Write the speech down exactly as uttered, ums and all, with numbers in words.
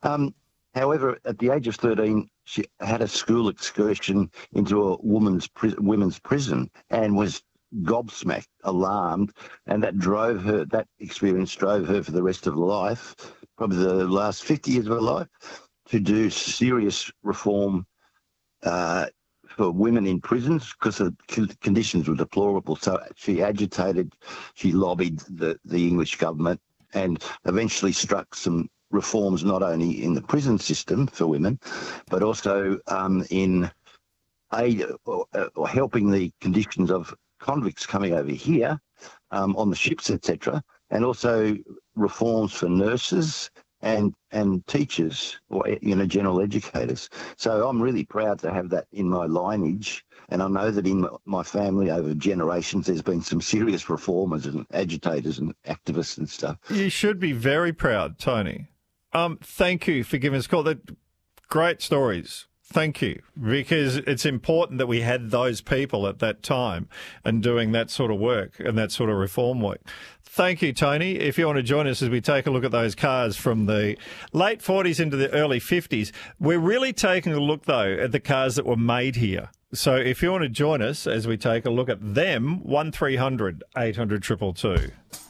Um, however, at the age of thirteen, she had a school excursion into a woman's pri- women's prison and was gobsmacked, alarmed, and that drove her. That experience drove her for the rest of her life, probably the last fifty years of her life, to do serious reform uh, for women in prisons because the conditions were deplorable. So she agitated, she lobbied the, the English government and eventually struck some reforms not only in the prison system for women, but also um, in aid or, or helping the conditions of convicts coming over here um, on the ships, et cetera, and also reforms for nurses and and teachers or, you know, general educators. So I'm really proud to have that in my lineage. And I know that in my family over generations, there's been some serious reformers and agitators and activists and stuff. You should be very proud, Tony. Um, thank you for giving us a call. That great stories. Thank you, because it's important that we had those people at that time and doing that sort of work and that sort of reform work. Thank you, Tony. If you want to join us as we take a look at those cars from the late forties into the early fifties, we're really taking a look, though, at the cars that were made here. So if you want to join us as we take a look at them, one three hundred eight hundred two two two.